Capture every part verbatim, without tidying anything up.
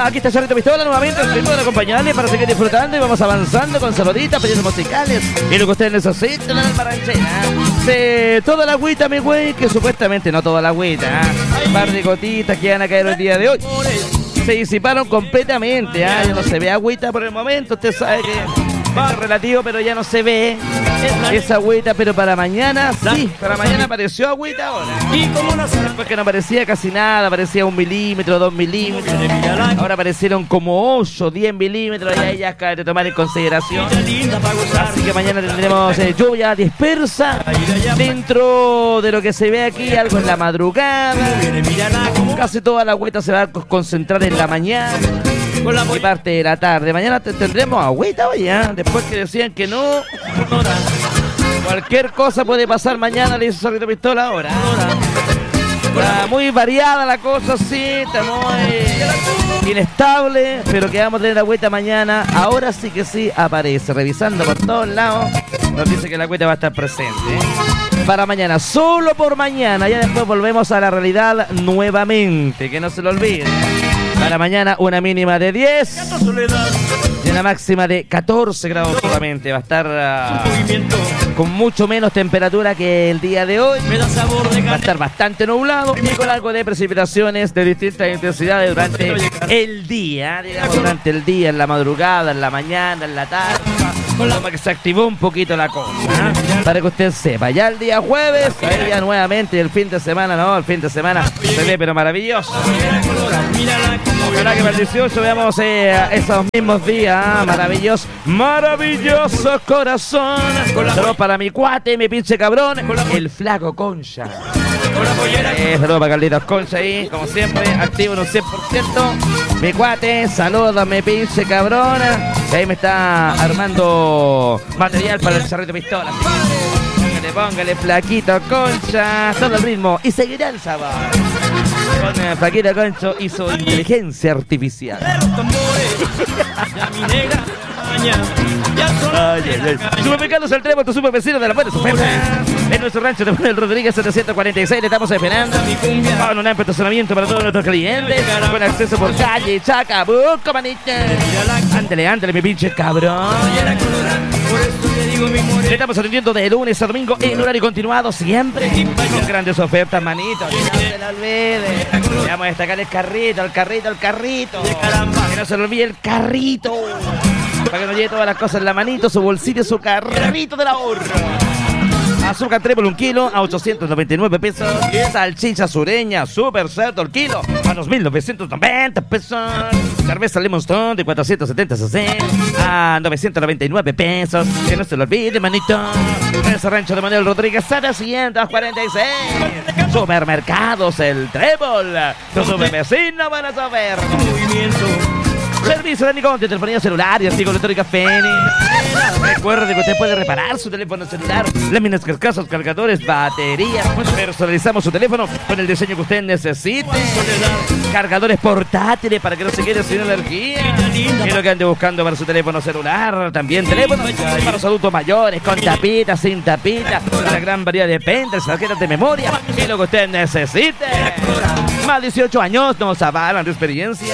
Aquí está Charrito Pistola nuevamente, estoy de acompañarle para seguir disfrutando y vamos avanzando con saluditas, pedidos musicales y lo que ustedes necesitan en la ranchera. De toda la agüita, mi güey, que supuestamente no toda la agüita, ¿eh? Un par de gotitas que van a caer el día de hoy se disiparon completamente, ¿eh? Ya no se ve agüita por el momento, usted sabe que es relativo, pero ya no se ve esa agüita, pero para mañana sí, para mañana apareció agüita ahora. Y como no sé, después que no aparecía casi nada, aparecía un milímetro, dos milímetros, ahora aparecieron como ocho, diez milímetros, y ahí ya acaba de tomar en consideración. Así que mañana tendremos eh, lluvia dispersa dentro de lo que se ve aquí, algo en la madrugada. Casi toda la agüita se va a concentrar en la mañana y parte de la tarde. Mañana te tendremos agüita, oye, ¿eh? Después que decían que no, cualquier cosa puede pasar mañana, le hizo Charrito Pistola ahora. Está muy variada la cosa, sí, está muy inestable, pero que vamos a tener agüita mañana. Ahora sí que sí aparece, revisando por todos lados, nos dice que la agüita va a estar presente, ¿eh? Para mañana, solo por mañana, ya después volvemos a la realidad nuevamente, que no se lo olviden. Para mañana una mínima de diez y una máxima de catorce grados solamente. Va a estar uh, con mucho menos temperatura que el día de hoy. Va a estar bastante nublado y con algo de precipitaciones de distintas intensidades durante el día, digamos, durante el día, en la madrugada, en la mañana, en la tarde. Como que se activó un poquito la cosa, ¿eh? Para que usted sepa, ya el día jueves, ahí ya nuevamente el fin de semana, no, el fin de semana se ve pero maravilloso. Ojalá que para el dieciocho veamos eh, esos mismos días, ¿eh? Maravillosos, maravilloso corazón. Saludos para mi cuate, mi pinche cabrón, el flaco Concha. Eh, saludos para Carlitos Concha ahí, como siempre, activo en un cien por ciento. Mi cuate, saludos, mi pinche cabrona. Que ahí me está armando material para el Charrito Pistola. Póngale, póngale, flaquito Concha. Todo el ritmo y seguirá el sabor. Con el flaquito Concha y su inteligencia artificial. Ay, ay, ay. Supermercados El Trébol, tu super vecino de la buena oferta. En nuestro rancho de Manuel Rodríguez setecientos cuarenta y seis le estamos esperando con un amplio estacionamiento para todos nuestros clientes, con acceso por calle, Chacabuco, manita. Ándale, ándale, mi pinche cabrón. Le estamos atendiendo de lunes a domingo en horario continuado siempre, con grandes ofertas, manito. Que no se lo olvide. Le vamos a destacar el carrito, el carrito, el carrito. Que no se lo olvide el carrito. Para que no lleve todas las cosas en la manito, su bolsillo, su carrito del ahorro. Azúcar Trébol un kilo a ochocientos noventa y nueve pesos. Salchicha sureña super cerdo el kilo a dos mil novecientos noventa pesos. Cerveza Lemon Stone de cuatrocientos setenta cc a novecientos noventa y nueve pesos. Que no se lo olvide, manito. Ese rancho de Manuel Rodríguez setecientos cuarenta y seis. Supermercados El Trébol. Tu super vecino, buenas ofertas. Servicio técnico de telefonía celular y artículos electrónicos Fénix. Recuerde que usted puede reparar su teléfono celular, láminas, carcasas, cargadores, baterías. Personalizamos su teléfono con el diseño que usted necesite. Cargadores portátiles para que no se quede sin energía. Y lo que ande buscando para su teléfono celular. También teléfonos para los adultos mayores, con tapitas, sin tapitas. Una gran variedad de pendrives, tarjetas de memoria. Y lo que usted necesite. Más de dieciocho años nos avalan de experiencia.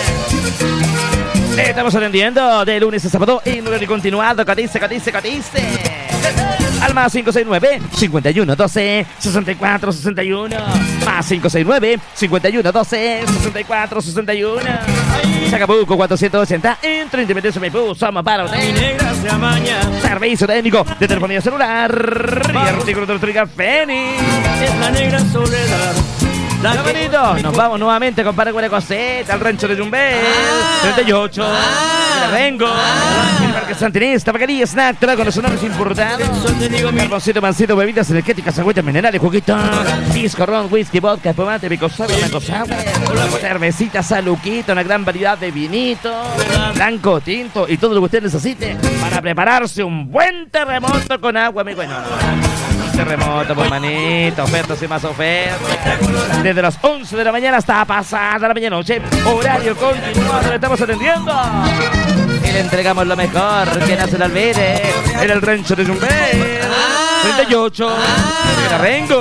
Estamos atendiendo de lunes a sábado en horario continuado. Cotice, cotice, cotice. Al más cinco seis nueve, cincuenta y uno doce, sesenta y cuatro sesenta y uno. Más cinco seis nueve, cincuenta y uno doce, sesenta y cuatro sesenta y uno. Chacabuco cuatrocientos ochenta. Entre Independencia Maipú, somos para usted. Servicio técnico de telefonía celular y artículos de electrónica Fénix. Es la negra soledad. La bonito. Nos vamos nuevamente con Paraguay Coseta, al rancho de Yumbel, ah, treinta y ocho, ah, Rengo, ah, el Parque Santinista, Tabacaría, Snack, Trago, los nombres importados, carboncito, mancito, bebidas energéticas, agüitas minerales, juguitos, disco, ron, whisky, vodka, espumante, pico suave, mango sour, cervecita, saluquito, una gran variedad de vinito, blanco, tinto y todo lo que usted necesite para prepararse un buen terremoto con agua, amigo. No, no, terremoto, pues manito, ofertas y más ofertas. Desde las once de la mañana hasta pasada la medianoche, horario continuado, le estamos atendiendo. Y le entregamos lo mejor, que no se lo olvide. En el rancho de Yumbel, treinta y ocho, en Arrengo,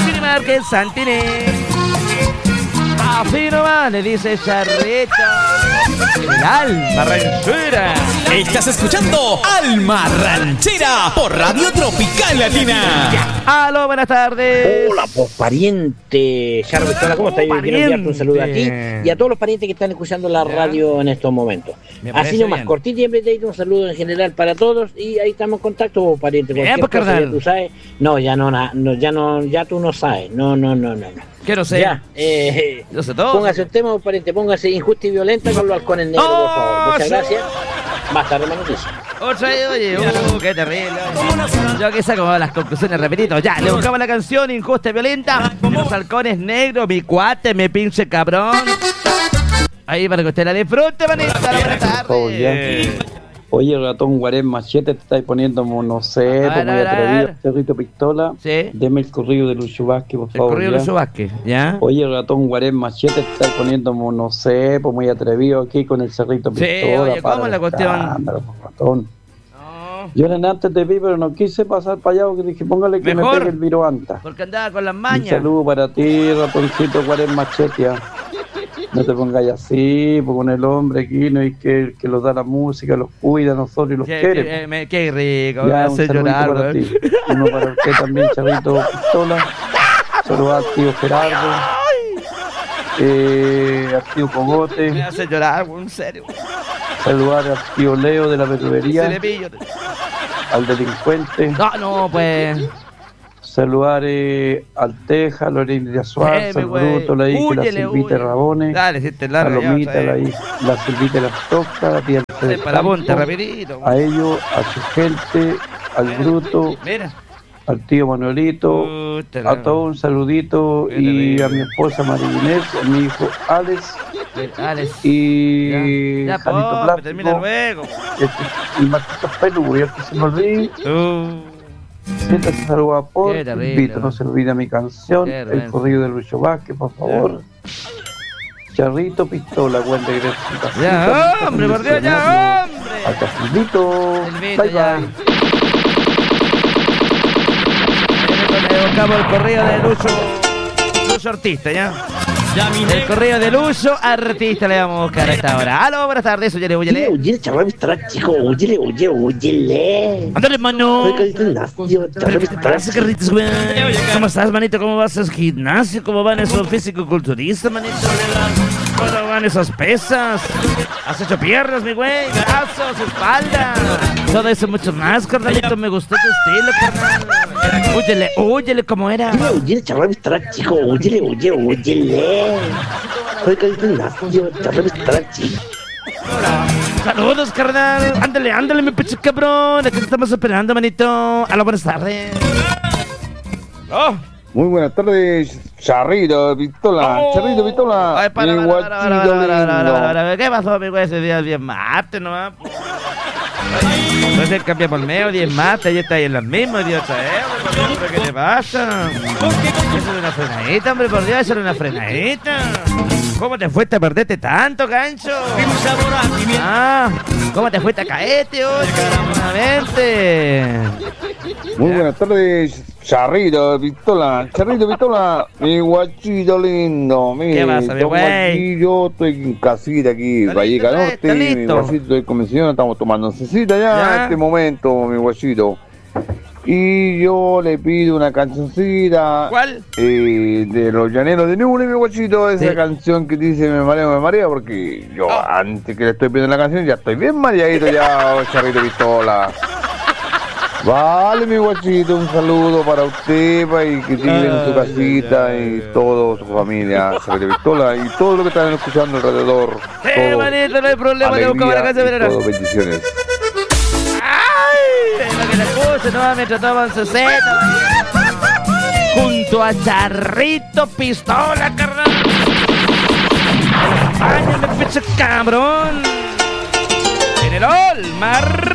Minimarket Santiné. Así nomás le dice Charrito. El Alma Ranchera. Estás escuchando Alma Ranchera por Radio Tropical Latina. Aló, buenas tardes. Hola, pues pariente. Charles Pistola, ¿cómo estás? Yo quiero enviarte un saludo a ti y a todos los parientes que están escuchando la radio en estos momentos. Así nomás, cortito y en vez de ir un saludo en general para todos y ahí estamos en contacto, pues, pariente. Cualquier Bien, pues, cosa ya tú sabes. No, ya no, no, ya no, ya tú no sabes. No, no, no, no, no. ¿Qué no sé? Ya, eh, Yo sé todo. Póngase un tema, pariente, póngase Injusta y Violenta con los halcones negros, Oh, por favor. Muchas so- gracias. Más tarde, más noticias. Otra vez, oye, uh, qué terrible. Yo aquí saco las conclusiones rapidito. Ya, le buscamos la canción Injusta y Violenta. Los halcones negros, mi cuate, mi pinche cabrón. Ahí para que usted la disfrute, manita. Buenas tardes. Oye, ratón Guarén Machete, te estáis poniendo, no sé, A ver, como a ver, a atrevido, ver. Cerrito Pistola. Sí. Deme el corrido de Lucho Vázquez, por El favor. corrido de ya. Lucho Vázquez, ¿ya? Oye, ratón Guarén Machete, te estáis poniendo, no sé, pues muy atrevido aquí con el Cerrito Sí, Pistola. oye, ¿cómo para la cuestión? escándalo, pues, ratón. No, Yo era antes te vi, pero no quise pasar para allá porque dije, póngale que Mejor. me pegue el viroanta. porque andaba con las Un mañas. saludo para ti, ratoncito Guarén Machete. ya. No te pongáis así, pues con el hombre aquí, no es que, que los da la música, los cuida a nosotros y los Qué, quiere. qué- me- qué rico, me Ya, un hace saludito llorar, para weón. ti. Uno para usted también, Charrito Pistola. Saludar al tío Gerardo. Eh, al tío Me Cogote. hace llorar, weón, en serio. Saludar al tío Leo de la Se le verdulería. pillo. Al delincuente. No, no, pues. Saludar eh, al Teja, Lorena de Azuarza, Jeme, al güey. Bruto, la hija, la Huyele, Silvita huyele. Rabones. Dale, si te La larga ya, Lomita, ¿sabes? la, hija- la Silvita de las Toscas, la tía Dale para la punta, rapidito. a ellos, a su gente, al Bruto, Mira. al tío Manuelito, Puta la- a todos un saludito Qué y terrible. a mi esposa María Inés, a mi hijo Alex Alex. y Ya, ya, Janito po, Plástico, termina luego. este, y Marquito Pelú, ya que se me olvide, Uh, siempre se saluda por Qué terrible, Silvito, no se olvide mi canción, Qué el vergüenza. corrido de Lucho Vázquez, por favor. Charrito Pistola, cuenta de ya, hombre, por Dios, ya, hombre. Hasta Silvito. Silvito, Bye ya. bye. Le buscamos el correo de Lucho. Lucho Artista, ¿ya? El correo de Lucho Artista le vamos a buscar a esta hora. Aló, buenas tardes, óyele, Oye, óyele. oye, Charles Pistola, chico, oye, oye, oye. Ándale, hermano. Soy Carlito Ignacio, Charles Pistola. Gracias, Carlitos, güey. ¿Cómo estás, manito? ¿Cómo vas al gimnasio? ¿Cómo van esos físico-culturistas, manito? ¿Cómo van esas pesas? ¿Has hecho piernas, mi güey? Brazos, espalda. Todo eso mucho más, carnalito. Me gustó tu estilo, carnal. Óyele, óyele, ¿cómo era? Oye, oye, Charles Pistola, chico, oye, oye, oye. Soy Carlito Ignacio, Charles Pistola, chico. Saludos, carnal. Ándale, ándale, mi pinche cabrón. Aquí te estamos esperando, manito. Aló, buenas tardes. Oh. Muy buenas tardes, Charrito Pistola, Oh. Charrito Pistola, Ay, para, mi para, para, para, para, guachito para, para, lindo. para, para. ¿Qué pasó, mi güey? Ese día es bien mate, ¿no? Puede ser cambia por medio, diez mate, y está ahí en las mismas, idiota, ¿eh? hombre, ¿qué te pasa? Eso es una frenadita, hombre, por Dios, eso es una frenadita. ¿Cómo te fuiste a perderte tanto, gancho? Ah, ¿cómo te fuiste a caerte hoy? Nuevamente. Muy buenas tardes, Charrito Pistola, Charrito Pistola, mi guachito lindo. Mire, ¿Qué pasa, mi estamos güey? aquí, yo estoy en casita aquí, ¿Está Valleca listo, Norte, está mi listo? guachito estoy convención, estamos tomando cecita ya, Ya. en este momento, mi guachito. Y yo le pido una cancioncita. ¿Cuál? Eh, de los llaneros de Ñuble, mi guachito, esa Sí. canción que dice me mareo, me marea, porque yo Oh. antes que le estoy pidiendo la canción ya estoy bien mareadito ya, oh, Charrito Pistola. Vale, mi guachito, un saludo para usted, pa, y que siga en su casita y toda su familia, Charrito Pistola, y todo lo que están escuchando alrededor. Eh, todo manito, no hay problema, le buscamos la casa, alegría y verás. todo, bendiciones. ¡Ay! Para que la escuche, no mientras toman sesenta. Junto a Charrito Pistola, carnal. Acompáñame, pinche cabrón. En el Olmar.